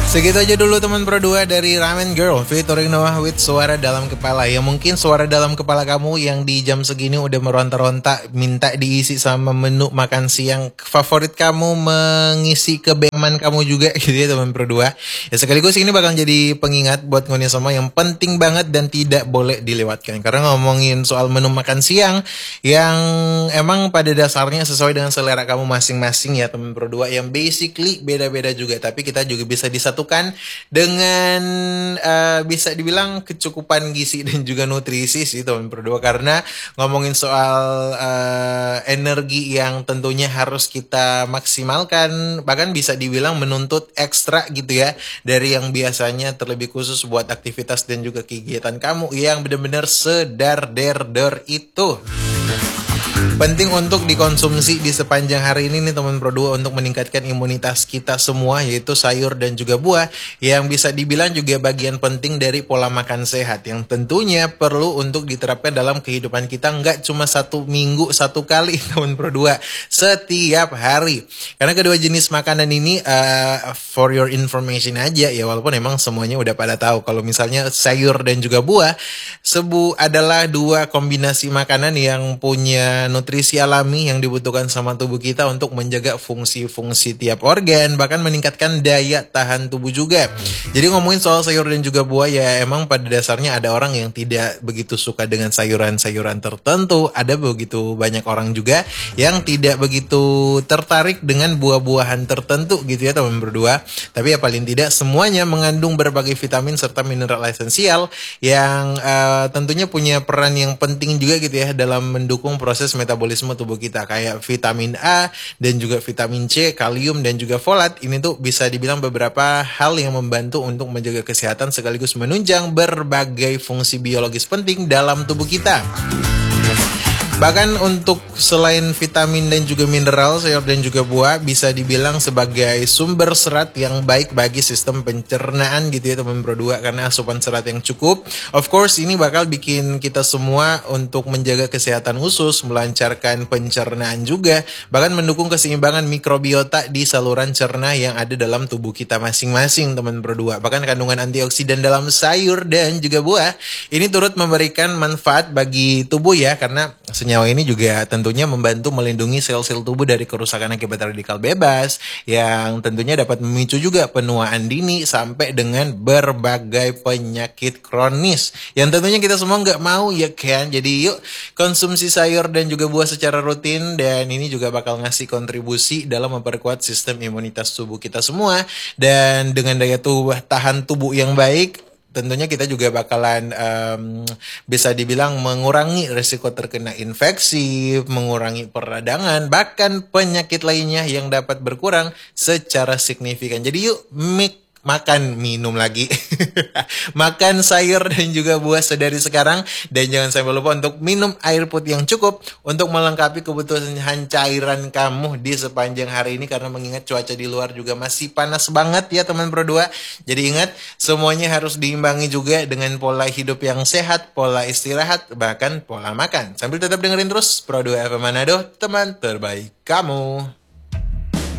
Segitu aja dulu teman Pro 2 dari Ramen Girl featuring Noah with Suara Dalam Kepala. Ya mungkin suara dalam kepala kamu yang di jam segini udah meronta-ronta minta diisi sama menu makan siang favorit kamu, mengisi kebeman kamu juga gitu ya teman Pro 2. Ya sekaligus ini bakal jadi pengingat buat ngoni semua yang penting banget dan tidak boleh dilewatkan. Karena ngomongin soal menu makan siang yang emang pada dasarnya sesuai dengan selera kamu masing-masing ya teman Pro 2, yang basically beda-beda juga, tapi kita juga bisa disatukan dengan bisa dibilang kecukupan gizi dan juga nutrisi sih teman Pro 2. Karena ngomongin soal energi yang tentunya harus kita maksimalkan, bahkan bisa dibilang menuntut ekstra gitu ya dari yang biasanya terlebih khusus buat aktivitas dan juga kegiatan kamu yang benar-benar sedar-der itu. Penting untuk dikonsumsi di sepanjang hari ini nih teman Pro 2 untuk meningkatkan imunitas kita semua, yaitu sayur dan juga buah yang bisa dibilang juga bagian penting dari pola makan sehat yang tentunya perlu untuk diterapkan dalam kehidupan kita, nggak cuma 1 minggu 1 kali teman Pro 2, setiap hari. Karena kedua jenis makanan ini for your information aja ya, walaupun emang semuanya udah pada tahu kalau misalnya sayur dan juga buah adalah dua kombinasi makanan yang punya nutrisi alami yang dibutuhkan sama tubuh kita untuk menjaga fungsi-fungsi tiap organ, bahkan meningkatkan daya tahan tubuh juga. Jadi ngomongin soal sayur dan juga buah ya emang pada dasarnya ada orang yang tidak begitu suka dengan sayuran-sayuran tertentu, ada begitu banyak orang juga yang tidak begitu tertarik dengan buah-buahan tertentu gitu ya teman berdua. Tapi ya paling tidak semuanya mengandung berbagai vitamin serta mineral esensial yang tentunya punya peran yang penting juga gitu ya dalam mendukung proses metabolisme tubuh kita, kayak vitamin A dan juga vitamin C, kalium dan juga folat. Ini tuh bisa dibilang beberapa hal yang membantu untuk menjaga kesehatan sekaligus menunjang berbagai fungsi biologis penting dalam tubuh kita. Bahkan untuk selain vitamin dan juga mineral, sayur dan juga buah bisa dibilang sebagai sumber serat yang baik bagi sistem pencernaan gitu ya teman Pro 2, karena asupan serat yang cukup. Of course ini bakal bikin kita semua untuk menjaga kesehatan usus, melancarkan pencernaan juga, bahkan mendukung keseimbangan mikrobiota di saluran cerna yang ada dalam tubuh kita masing-masing teman Pro 2. Bahkan kandungan antioksidan dalam sayur dan juga buah ini turut memberikan manfaat bagi tubuh ya, karena senyawa ini juga tentunya membantu melindungi sel-sel tubuh dari kerusakan akibat radikal bebas yang tentunya dapat memicu juga penuaan dini sampai dengan berbagai penyakit kronis yang tentunya kita semua nggak mau ya kan. Jadi yuk konsumsi sayur dan juga buah secara rutin, dan ini juga bakal ngasih kontribusi dalam memperkuat sistem imunitas tubuh kita semua, dan dengan daya tahan tubuh yang baik tentunya kita juga bakalan bisa dibilang mengurangi risiko terkena infeksi, mengurangi peradangan, bahkan penyakit lainnya yang dapat berkurang secara signifikan. Jadi yuk minum lagi makan sayur dan juga buah sedari sekarang, dan jangan sampai lupa untuk minum air putih yang cukup untuk melengkapi kebutuhan cairan kamu di sepanjang hari ini, karena mengingat cuaca di luar juga masih panas banget ya teman Pro 2. Jadi ingat semuanya harus diimbangi juga dengan pola hidup yang sehat, pola istirahat, bahkan pola makan, sambil tetap dengerin terus Pro 2 FM Manado, teman terbaik kamu.